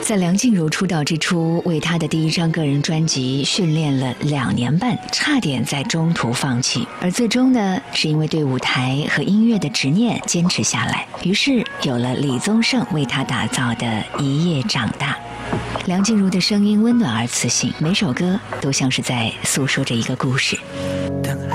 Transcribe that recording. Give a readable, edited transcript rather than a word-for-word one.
在梁静茹出道之初，为她的第一张个人专辑训练了2年半，差点在中途放弃，而最终呢，是因为对舞台和音乐的执念坚持下来，于是有了李宗盛为她打造的《一夜长大》。梁静茹的声音温暖而磁性，每首歌都像是在诉说着一个故事。